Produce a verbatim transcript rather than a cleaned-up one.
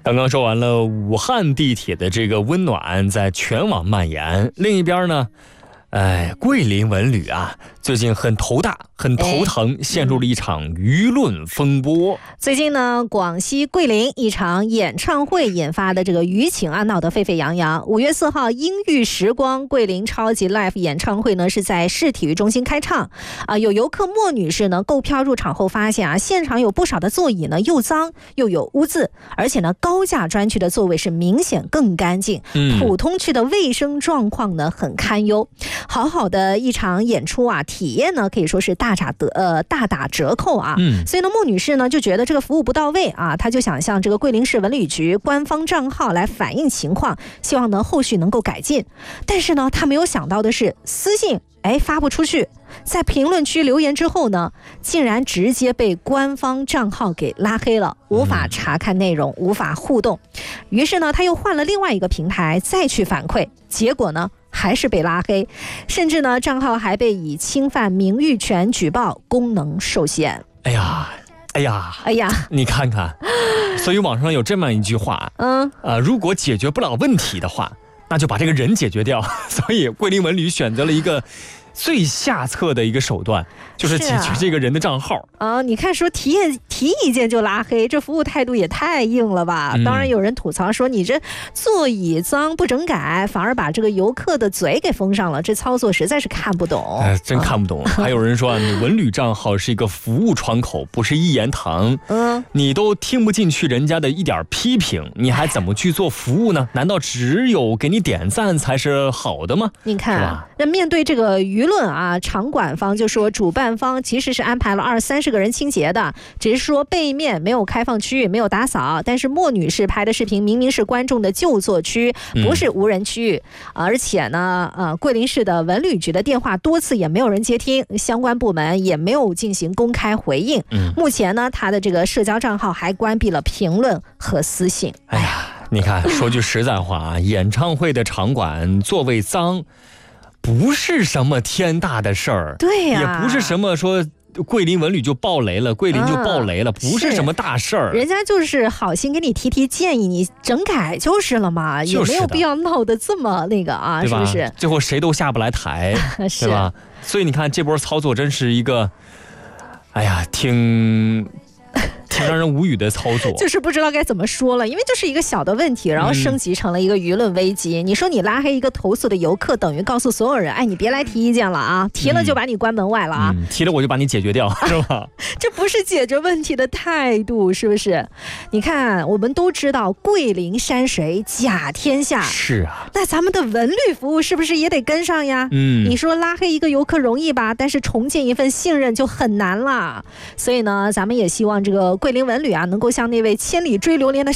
刚刚说完了武汉地铁的这个温暖在全网蔓延，另一边呢，哎，桂林文旅啊，最近很头大，很头疼，陷入了一场舆论风波。 最近呢，广西桂林一场演唱会引发的这个舆情啊，闹得沸沸扬扬。五月四号，音域时光桂林超级 Live 演唱会呢是在市体育中心开唱啊。有游客莫女士呢购票入场后发现啊，现场有不少的座椅呢又脏又有污渍，而且呢高价专区的座位是明显更干净， 嗯、 普通区的卫生状况呢很堪忧。好好的一场演出啊，体验呢可以说是大打折呃大打折扣啊。 嗯， 所以呢，莫女士呢就觉得这个服务不到位啊，她就想向这个桂林市文旅局官方账号来反映情况，希望呢后续能够改进。但是呢，她没有想到的是，私信哎发不出去，在评论区留言之后呢，竟然直接被官方账号给拉黑了，无法查看内容，无法互动。于是呢，她又换了另外一个平台再去反馈，结果呢还是被拉黑，甚至呢账号还被以侵犯名誉权举报，功能受限。 哎呀哎呀哎呀， 你看看，所以网上有这么一句话， 嗯呃，如果解决不了问题的话，那就把这个人解决掉。所以桂林文旅选择了一个最下策的一个手段，就是解决这个人的账号啊、呃。你看，说提意提意见就拉黑，这服务态度也太硬了吧？嗯、当然，有人吐槽说你这座椅脏不整改，反而把这个游客的嘴给封上了，这操作实在是看不懂。 哎，真看不懂。啊、还有人说，你文旅账号是一个服务窗口，不是一言堂。 嗯， 你都听不进去人家的一点批评，你还怎么去做服务呢？难道只有给你点赞才是好的吗？ 你看，那面对这个舆论啊，场馆方就说主办方其实是安排了二三十个人清洁的，只是说背面没有开放区域，没有打扫。但是莫女士拍的视频明明是观众的就座区，不是无人区域，嗯、而且呢，呃，桂林市的文旅局的电话多次也没有人接听，相关部门也没有进行公开回应。 嗯、 目前呢，他的这个社交账号还关闭了评论和私信。 哎呀，你看，说句实在话啊，演唱会的场馆座位脏，不是什么天大的事儿， 对呀、 啊，也不是什么说桂林文旅就爆雷了，桂林就爆雷了，嗯、不是什么大事儿。 人家就是好心给你提提建议，你整改就是了嘛，也没有必要闹得这么那个啊， 是不是？ 最后谁都下不来台，对吧？所以你看这波操作真是一个，哎呀，挺。挺让人无语的操作， 就是不知道该怎么说了，因为就是一个小的问题，然后升级成了一个舆论危机。嗯、你说你拉黑一个投诉的游客，等于告诉所有人，哎，你别来提意见了啊，提了就把你关门外了啊， 嗯嗯、提了我就把你解决掉，是吧？ 这不是解决问题的态度，是不是？你看，我们都知道桂林山水甲天下， 是啊， 那咱们的文旅服务是不是也得跟上呀？ 嗯， 你说拉黑一个游客容易吧，但是重建一份信任就很难了。所以呢，咱们也希望这个桂林文旅啊，能够像那位千里追流连的